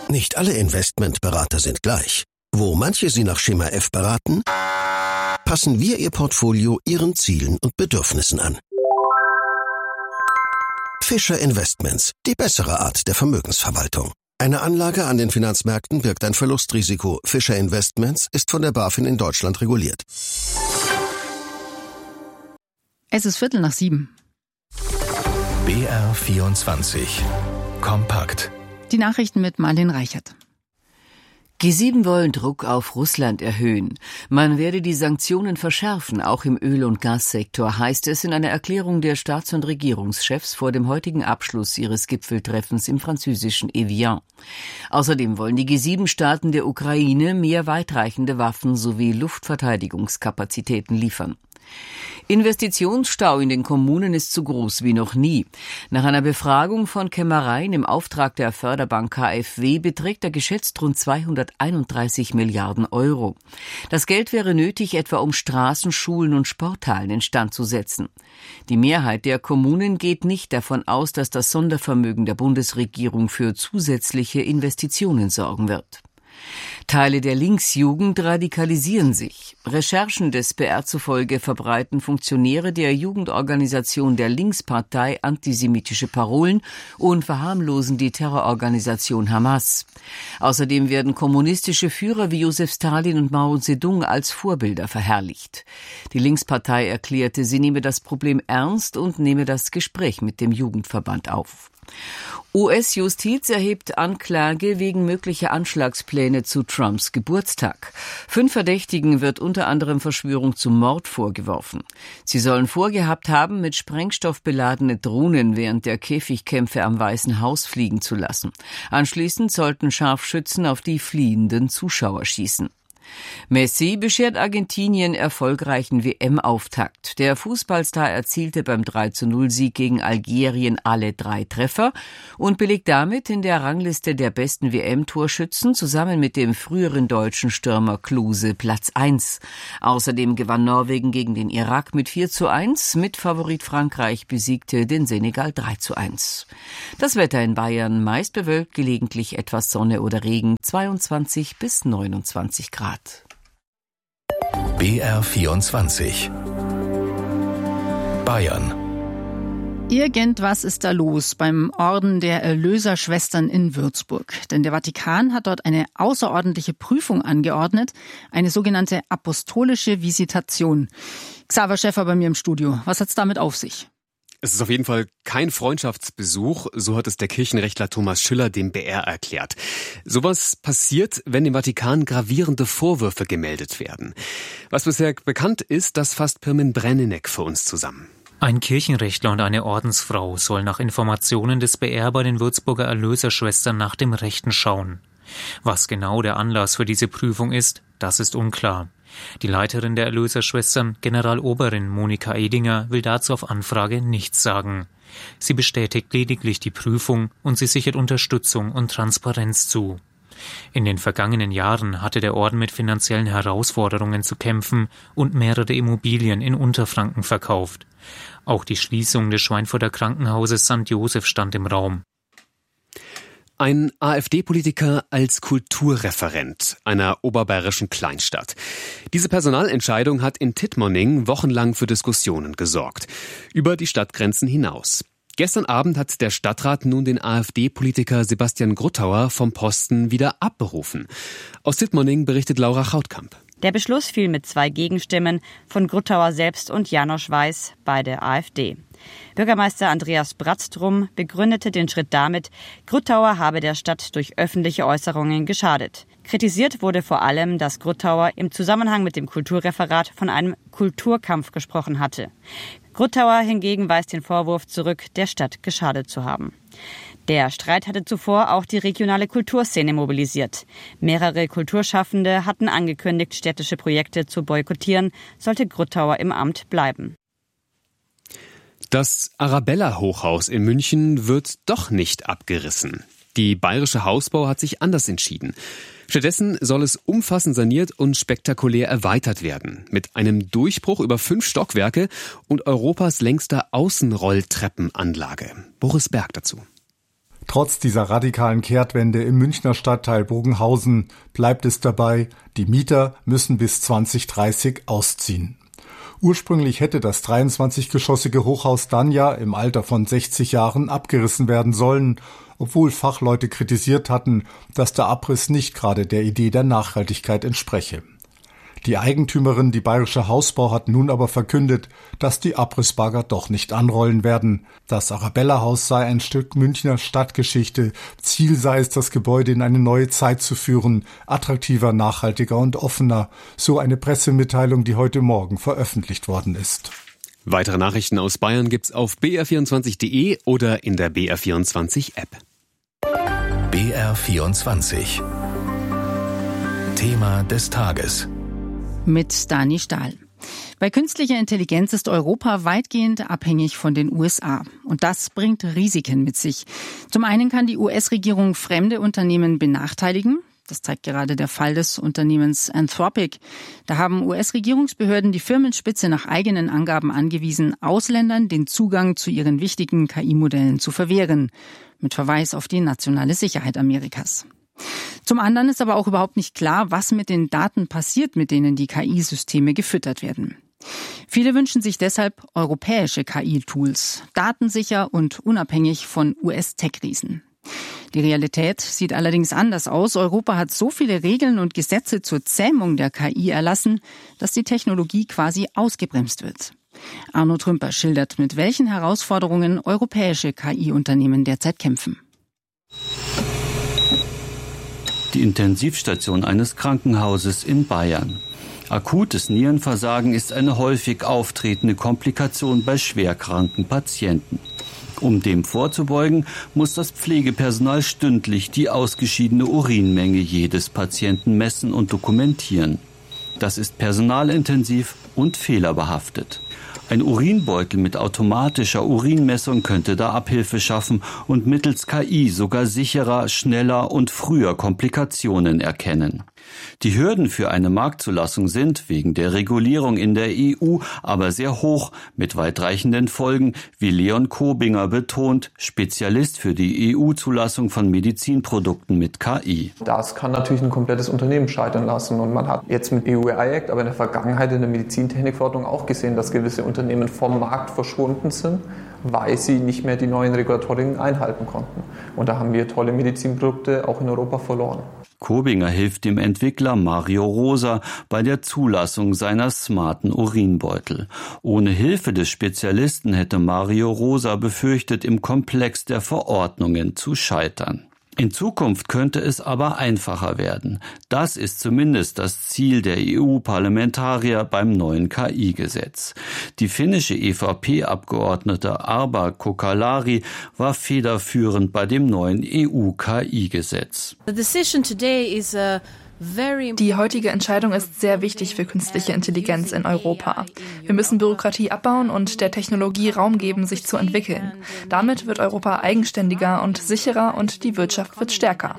Nicht alle Investmentberater sind gleich. Wo manche Sie nach Schema F beraten, passen wir Ihr Portfolio Ihren Zielen und Bedürfnissen an. Fischer Investments, die bessere Art der Vermögensverwaltung. Eine Anlage an den Finanzmärkten birgt ein Verlustrisiko. Fischer Investments ist von der BaFin in Deutschland reguliert. Es ist 6:45. BR24 Kompakt. Die Nachrichten mit Marlene Reichert. G7 wollen Druck auf Russland erhöhen. Man werde die Sanktionen verschärfen, auch im Öl- und Gassektor, heißt es in einer Erklärung der Staats- und Regierungschefs vor dem heutigen Abschluss ihres Gipfeltreffens im französischen Evian. Außerdem wollen die G7-Staaten der Ukraine mehr weitreichende Waffen sowie Luftverteidigungskapazitäten liefern. Investitionsstau in den Kommunen ist so groß wie noch nie. Nach einer Befragung von Kämmereien im Auftrag der Förderbank KfW beträgt er geschätzt rund 231 Milliarden Euro. Das Geld wäre nötig, etwa um Straßen, Schulen und Sporthallen instand zu setzen. Die Mehrheit der Kommunen geht nicht davon aus, dass das Sondervermögen der Bundesregierung für zusätzliche Investitionen sorgen wird. Teile der Linksjugend radikalisieren sich. Recherchen des BR zufolge verbreiten Funktionäre der Jugendorganisation der Linkspartei antisemitische Parolen und verharmlosen die Terrororganisation Hamas. Außerdem werden kommunistische Führer wie Josef Stalin und Mao Zedong als Vorbilder verherrlicht. Die Linkspartei erklärte, sie nehme das Problem ernst und nehme das Gespräch mit dem Jugendverband auf. US-Justiz erhebt Anklage wegen möglicher Anschlagspläne zu Trumps Geburtstag. 5 Verdächtigen wird unter anderem Verschwörung zum Mord vorgeworfen. Sie sollen vorgehabt haben, mit Sprengstoff beladene Drohnen während der Käfigkämpfe am Weißen Haus fliegen zu lassen. Anschließend sollten Scharfschützen auf die fliehenden Zuschauer schießen. Messi beschert Argentinien erfolgreichen WM-Auftakt. Der Fußballstar erzielte beim 3:0-Sieg gegen Algerien alle 3 Treffer und belegt damit in der Rangliste der besten WM-Torschützen zusammen mit dem früheren deutschen Stürmer Klose Platz 1. Außerdem gewann Norwegen gegen den Irak mit 4:1. Mitfavorit Frankreich besiegte den Senegal 3:1. Das Wetter in Bayern meist bewölkt, gelegentlich etwas Sonne oder Regen, 22 bis 29 Grad. BR24 Bayern. Irgendwas ist da los beim Orden der Erlöserschwestern in Würzburg. Denn der Vatikan hat dort eine außerordentliche Prüfung angeordnet, eine sogenannte apostolische Visitation. Xaver Schäffer bei mir im Studio. Was hat's damit auf sich? Es ist auf jeden Fall kein Freundschaftsbesuch, so hat es der Kirchenrechtler Thomas Schüller dem BR erklärt. Sowas passiert, wenn im Vatikan gravierende Vorwürfe gemeldet werden. Was bisher bekannt ist, das fasst Pirmin Brenninek für uns zusammen. Ein Kirchenrechtler und eine Ordensfrau sollen nach Informationen des BR bei den Würzburger Erlöserschwestern nach dem Rechten schauen. Was genau der Anlass für diese Prüfung ist, das ist unklar. Die Leiterin der Erlöserschwestern, Generaloberin Monika Edinger, will dazu auf Anfrage nichts sagen. Sie bestätigt lediglich die Prüfung und sie sichert Unterstützung und Transparenz zu. In den vergangenen Jahren hatte der Orden mit finanziellen Herausforderungen zu kämpfen und mehrere Immobilien in Unterfranken verkauft. Auch die Schließung des Schweinfurter Krankenhauses St. Joseph stand im Raum. Ein AfD-Politiker als Kulturreferent einer oberbayerischen Kleinstadt. Diese Personalentscheidung hat in Tittmoning wochenlang für Diskussionen gesorgt. Über die Stadtgrenzen hinaus. Gestern Abend hat der Stadtrat nun den AfD-Politiker Sebastian Gruttauer vom Posten wieder abberufen. Aus Tittmoning berichtet Laura Chautkamp. Der Beschluss fiel mit 2 Gegenstimmen von Gruttauer selbst und Janosch Weiß, beide AfD. Bürgermeister Andreas Bratztrum begründete den Schritt damit, Gruttauer habe der Stadt durch öffentliche Äußerungen geschadet. Kritisiert wurde vor allem, dass Gruttauer im Zusammenhang mit dem Kulturreferat von einem Kulturkampf gesprochen hatte. Gruttauer hingegen weist den Vorwurf zurück, der Stadt geschadet zu haben. Der Streit hatte zuvor auch die regionale Kulturszene mobilisiert. Mehrere Kulturschaffende hatten angekündigt, städtische Projekte zu boykottieren, sollte Gruttauer im Amt bleiben. Das Arabella-Hochhaus in München wird doch nicht abgerissen. Die Bayerische Hausbau hat sich anders entschieden. Stattdessen soll es umfassend saniert und spektakulär erweitert werden. Mit einem Durchbruch über 5 Stockwerke und Europas längster Außenrolltreppenanlage. Boris Berg dazu. Trotz dieser radikalen Kehrtwende im Münchner Stadtteil Bogenhausen bleibt es dabei, die Mieter müssen bis 2030 ausziehen. Ursprünglich hätte das 23-geschossige Hochhaus dann ja im Alter von 60 Jahren abgerissen werden sollen, obwohl Fachleute kritisiert hatten, dass der Abriss nicht gerade der Idee der Nachhaltigkeit entspreche. Die Eigentümerin, die Bayerische Hausbau, hat nun aber verkündet, dass die Abrissbagger doch nicht anrollen werden. Das Arabella-Haus sei ein Stück Münchner Stadtgeschichte. Ziel sei es, das Gebäude in eine neue Zeit zu führen, attraktiver, nachhaltiger und offener. So eine Pressemitteilung, die heute Morgen veröffentlicht worden ist. Weitere Nachrichten aus Bayern gibt's auf br24.de oder in der BR24-App. BR24 Thema des Tages. Mit Dani Stahl. Bei künstlicher Intelligenz ist Europa weitgehend abhängig von den USA. Und das bringt Risiken mit sich. Zum einen kann die US-Regierung fremde Unternehmen benachteiligen. Das zeigt gerade der Fall des Unternehmens Anthropic. Da haben US-Regierungsbehörden die Firmenspitze nach eigenen Angaben angewiesen, Ausländern den Zugang zu ihren wichtigen KI-Modellen zu verwehren. Mit Verweis auf die nationale Sicherheit Amerikas. Zum anderen ist aber auch überhaupt nicht klar, was mit den Daten passiert, mit denen die KI-Systeme gefüttert werden. Viele wünschen sich deshalb europäische KI-Tools, datensicher und unabhängig von US-Tech-Riesen. Die Realität sieht allerdings anders aus. Europa hat so viele Regeln und Gesetze zur Zähmung der KI erlassen, dass die Technologie quasi ausgebremst wird. Arno Trümper schildert, mit welchen Herausforderungen europäische KI-Unternehmen derzeit kämpfen. Die Intensivstation eines Krankenhauses in Bayern. Akutes Nierenversagen ist eine häufig auftretende Komplikation bei schwerkranken Patienten. Um dem vorzubeugen, muss das Pflegepersonal stündlich die ausgeschiedene Urinmenge jedes Patienten messen und dokumentieren. Das ist personalintensiv und fehlerbehaftet. Ein Urinbeutel mit automatischer Urinmessung könnte da Abhilfe schaffen und mittels KI sogar sicherer, schneller und früher Komplikationen erkennen. Die Hürden für eine Marktzulassung sind wegen der Regulierung in der EU aber sehr hoch, mit weitreichenden Folgen, wie Leon Kobinger betont, Spezialist für die EU-Zulassung von Medizinprodukten mit KI. Das kann natürlich ein komplettes Unternehmen scheitern lassen. Und man hat jetzt mit EU AI Act, aber in der Vergangenheit in der Medizintechnikverordnung auch gesehen, dass gewisse Unternehmen vom Markt verschwunden sind, weil sie nicht mehr die neuen Regulatorien einhalten konnten. Und da haben wir tolle Medizinprodukte auch in Europa verloren. Kobinger hilft dem Entwickler Mario Rosa bei der Zulassung seiner smarten Urinbeutel. Ohne Hilfe des Spezialisten hätte Mario Rosa befürchtet, im Komplex der Verordnungen zu scheitern. In Zukunft könnte es aber einfacher werden. Das ist zumindest das Ziel der EU-Parlamentarier beim neuen KI-Gesetz. Die finnische EVP-Abgeordnete Arba Kokalari war federführend bei dem neuen EU-KI-Gesetz. Die heutige Entscheidung ist sehr wichtig für künstliche Intelligenz in Europa. Wir müssen Bürokratie abbauen und der Technologie Raum geben, sich zu entwickeln. Damit wird Europa eigenständiger und sicherer und die Wirtschaft wird stärker.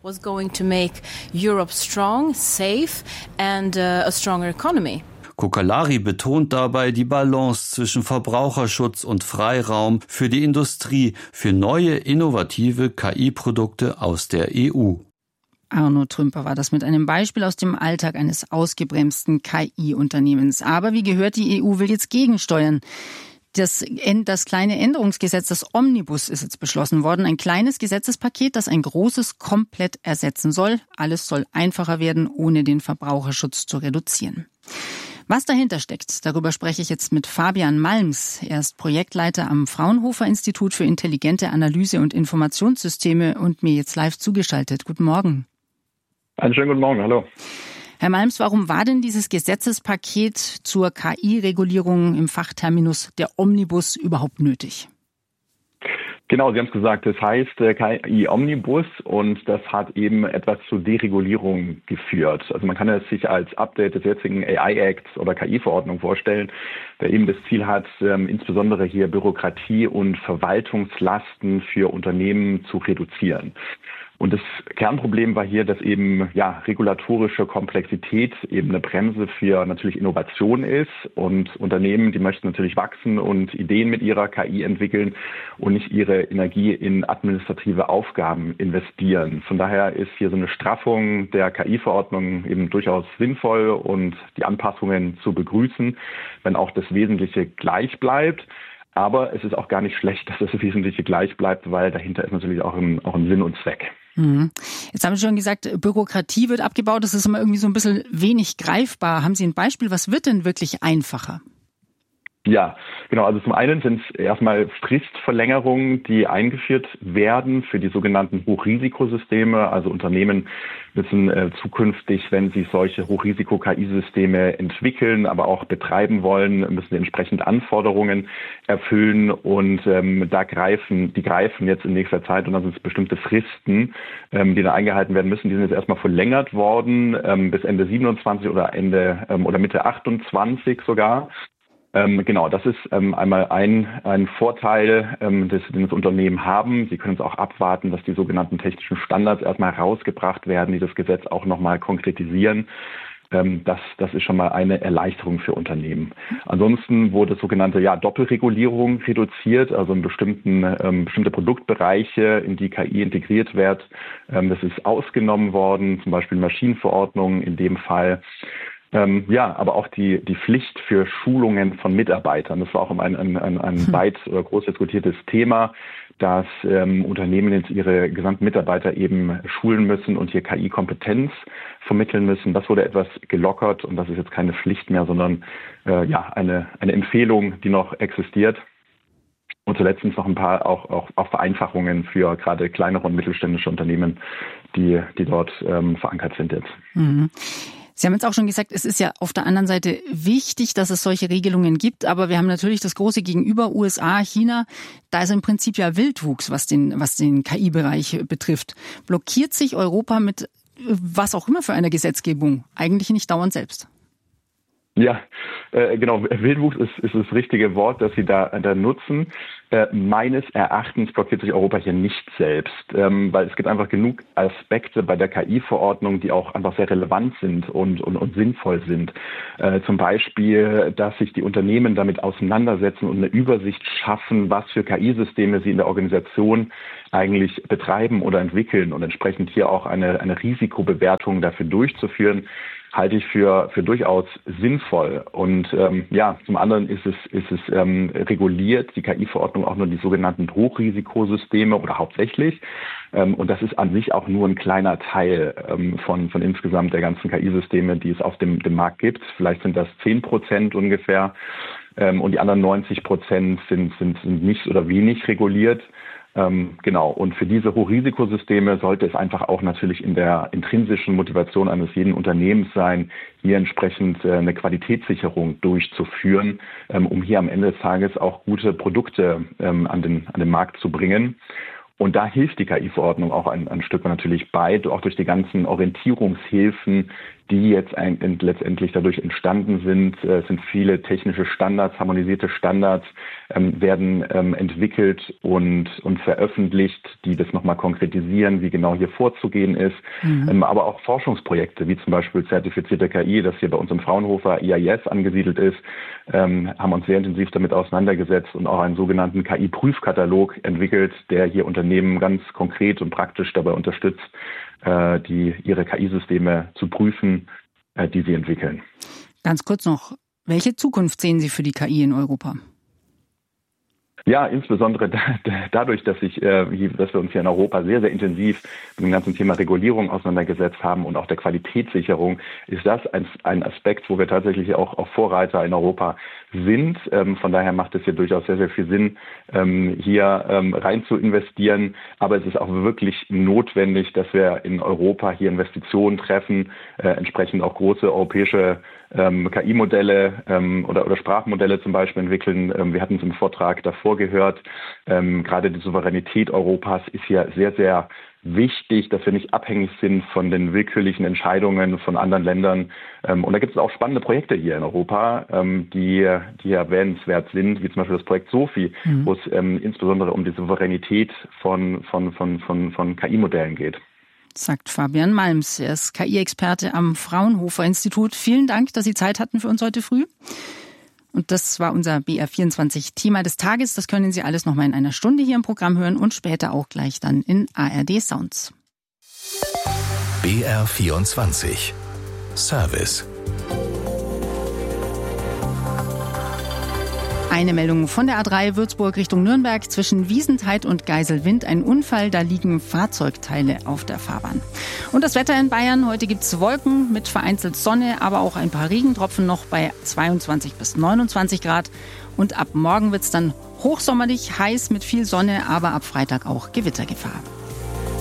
Kokalari betont dabei die Balance zwischen Verbraucherschutz und Freiraum für die Industrie, für neue, innovative KI-Produkte aus der EU. Arno Trümper war das mit einem Beispiel aus dem Alltag eines ausgebremsten KI-Unternehmens. Aber wie gehört, die EU will jetzt gegensteuern. Das kleine Änderungsgesetz, das Omnibus, ist jetzt beschlossen worden. Ein kleines Gesetzespaket, das ein großes komplett ersetzen soll. Alles soll einfacher werden, ohne den Verbraucherschutz zu reduzieren. Was dahinter steckt, darüber spreche ich jetzt mit Fabian Malms. Er ist Projektleiter am Fraunhofer Institut für intelligente Analyse und Informationssysteme und mir jetzt live zugeschaltet. Guten Morgen. Einen schönen guten Morgen, hallo. Herr Malms, warum war denn dieses Gesetzespaket zur KI-Regulierung im Fachterminus der Omnibus überhaupt nötig? Genau, Sie haben es gesagt, das heißt KI-Omnibus und das hat eben etwas zur Deregulierung geführt. Also man kann es sich als Update des jetzigen AI-Acts oder KI-Verordnung vorstellen, der eben das Ziel hat, insbesondere hier Bürokratie und Verwaltungslasten für Unternehmen zu reduzieren. Und das Kernproblem war hier, dass eben regulatorische Komplexität eben eine Bremse für natürlich Innovation ist und Unternehmen, die möchten natürlich wachsen und Ideen mit ihrer KI entwickeln und nicht ihre Energie in administrative Aufgaben investieren. Von daher ist hier so eine Straffung der KI-Verordnung eben durchaus sinnvoll und die Anpassungen zu begrüßen, wenn auch das Wesentliche gleich bleibt. Aber es ist auch gar nicht schlecht, dass das Wesentliche gleich bleibt, weil dahinter ist natürlich auch ein Sinn und Zweck. Jetzt haben Sie schon gesagt, Bürokratie wird abgebaut. Das ist immer irgendwie so ein bisschen wenig greifbar. Haben Sie ein Beispiel? Was wird denn wirklich einfacher? Ja, genau. Also zum einen sind es erstmal Fristverlängerungen, die eingeführt werden für die sogenannten Hochrisikosysteme. Also Unternehmen müssen zukünftig, wenn sie solche Hochrisiko-KI-Systeme entwickeln, aber auch betreiben wollen, müssen sie entsprechend Anforderungen erfüllen. Und die greifen jetzt in nächster Zeit, und dann sind es bestimmte Fristen, die da eingehalten werden müssen. Die sind jetzt erstmal verlängert worden bis Ende 27 oder Mitte 28 sogar. Genau, das ist einmal ein Vorteil, den das Unternehmen haben. Sie können es auch abwarten, dass die sogenannten technischen Standards erstmal herausgebracht werden, die das Gesetz auch nochmal konkretisieren. Das ist schon mal eine Erleichterung für Unternehmen. Ansonsten wurde sogenannte Doppelregulierung reduziert, also in bestimmte Produktbereiche, in die KI integriert wird. Das ist ausgenommen worden, zum Beispiel Maschinenverordnungen in dem Fall. Aber auch die Pflicht für Schulungen von Mitarbeitern. Das war auch ein weit oder groß diskutiertes Thema, dass Unternehmen jetzt ihre gesamten Mitarbeiter eben schulen müssen und hier KI-Kompetenz vermitteln müssen. Das wurde etwas gelockert und das ist jetzt keine Pflicht mehr, sondern eine Empfehlung, die noch existiert. Und zuletzt noch ein paar auch Vereinfachungen für gerade kleinere und mittelständische Unternehmen, die dort verankert sind jetzt. Sie haben jetzt auch schon gesagt, es ist ja auf der anderen Seite wichtig, dass es solche Regelungen gibt, aber wir haben natürlich das große Gegenüber, USA, China. Da ist im Prinzip ja Wildwuchs, was den KI-Bereich betrifft. Blockiert sich Europa mit was auch immer für einer Gesetzgebung eigentlich nicht dauernd selbst? Ja, genau. Wildwuchs ist das richtige Wort, das Sie da nutzen. Meines Erachtens blockiert sich Europa hier nicht selbst, weil es gibt einfach genug Aspekte bei der KI-Verordnung, die auch einfach sehr relevant sind und sinnvoll sind. Zum Beispiel, dass sich die Unternehmen damit auseinandersetzen und eine Übersicht schaffen, was für KI-Systeme sie in der Organisation eigentlich betreiben oder entwickeln und entsprechend hier auch eine Risikobewertung dafür durchzuführen, halte ich für durchaus sinnvoll. Und zum anderen ist es reguliert, die KI-Verordnung auch nur die sogenannten Hochrisikosysteme oder hauptsächlich. Und das ist an sich auch nur ein kleiner Teil von insgesamt der ganzen KI-Systeme, die es auf dem Markt gibt. Vielleicht sind das 10% ungefähr. Und die anderen 90% sind nicht oder wenig reguliert. Genau. Und für diese Hochrisikosysteme sollte es einfach auch natürlich in der intrinsischen Motivation eines jeden Unternehmens sein, hier entsprechend eine Qualitätssicherung durchzuführen, um hier am Ende des Tages auch gute Produkte an den Markt zu bringen. Und da hilft die KI-Verordnung auch ein Stück weit natürlich bei, auch durch die ganzen Orientierungshilfen, die jetzt letztendlich dadurch entstanden sind, sind viele technische Standards, harmonisierte Standards werden entwickelt und veröffentlicht, die das nochmal konkretisieren, wie genau hier vorzugehen ist. Aber auch Forschungsprojekte, wie zum Beispiel zertifizierte KI, das hier bei uns im Fraunhofer IAS angesiedelt ist, haben uns sehr intensiv damit auseinandergesetzt und auch einen sogenannten KI-Prüfkatalog entwickelt, der hier Unternehmen ganz konkret und praktisch dabei unterstützt, ihre KI-Systeme zu prüfen, die sie entwickeln. Ganz kurz noch, welche Zukunft sehen Sie für die KI in Europa? Ja, insbesondere dadurch, dass wir uns hier in Europa sehr, sehr intensiv mit dem ganzen Thema Regulierung auseinandergesetzt haben und auch der Qualitätssicherung, ist das ein Aspekt, wo wir tatsächlich auch Vorreiter in Europa sind. Von daher macht es hier durchaus sehr, sehr viel Sinn, hier rein zu investieren. Aber es ist auch wirklich notwendig, dass wir in Europa hier Investitionen treffen, entsprechend auch große europäische KI-Modelle oder Sprachmodelle zum Beispiel entwickeln. Wir hatten es im Vortrag davor gehört. Gerade die Souveränität Europas ist hier sehr, sehr wichtig, dass wir nicht abhängig sind von den willkürlichen Entscheidungen von anderen Ländern. Und da gibt es auch spannende Projekte hier in Europa, die erwähnenswert sind, wie zum Beispiel das Projekt SOFI, wo es insbesondere um die Souveränität von KI-Modellen geht. sagt Fabian Malms. Er ist KI-Experte am Fraunhofer-Institut. Vielen Dank, dass Sie Zeit hatten für uns heute früh. Und das war unser BR24-Thema des Tages. Das können Sie alles nochmal in einer Stunde hier im Programm hören und später auch gleich dann in ARD Sounds. BR24 Service. Eine Meldung von der A3 Würzburg Richtung Nürnberg zwischen Wiesenthal und Geiselwind. Ein Unfall, da liegen Fahrzeugteile auf der Fahrbahn. Und das Wetter in Bayern, heute gibt's Wolken mit vereinzelt Sonne, aber auch ein paar Regentropfen noch bei 22 bis 29 Grad. Und ab morgen wird's dann hochsommerlich, heiß mit viel Sonne, aber ab Freitag auch Gewittergefahr.